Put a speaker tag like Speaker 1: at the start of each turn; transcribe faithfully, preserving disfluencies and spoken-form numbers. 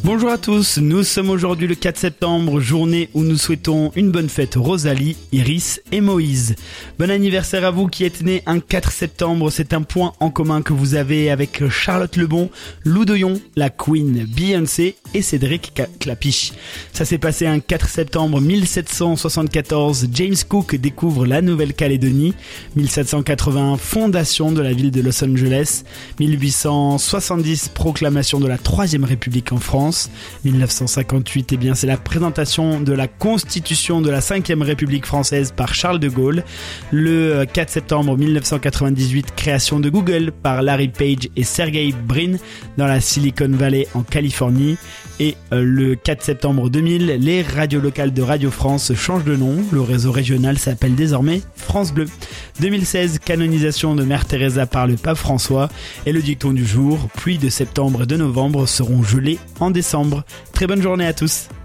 Speaker 1: Bonjour à tous, nous sommes aujourd'hui le quatre septembre, journée où nous souhaitons une bonne fête Rosalie, Iris et Moïse. Bon anniversaire à vous qui êtes nés un quatre septembre, c'est un point en commun que vous avez avec Charlotte Lebon, Lou Doyon, la Queen, Beyoncé et Cédric Clapiche. Ça s'est passé un quatre septembre mille sept cent soixante-quatorze, James Cook découvre la Nouvelle-Calédonie, mille sept cent quatre-vingts, fondation de la ville de Los Angeles, mille huit cent soixante-dix, proclamation de la Troisième République en France, mille neuf cent cinquante-huit, eh bien c'est la présentation de la Constitution de la cinquième République française par Charles de Gaulle. Le quatre septembre mille neuf cent quatre-vingt-dix-huit, création de Google par Larry Page et Sergey Brin dans la Silicon Valley en Californie. Et le quatre septembre deux mille, les radios locales de Radio France changent de nom. Le réseau régional s'appelle désormais France Bleu. deux mille seize, canonisation de Mère Teresa par le pape François. Et le dicton du jour, pluies de septembre et de novembre seront gelées en décembre. Très bonne journée à tous.